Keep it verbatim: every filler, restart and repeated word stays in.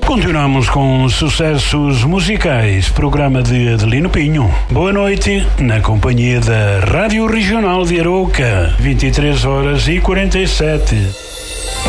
Continuamos com sucessos musicais, programa de Adelino Pinho. Boa noite, na companhia da Rádio Regional de Arouca, vinte e três horas e quarenta e sete.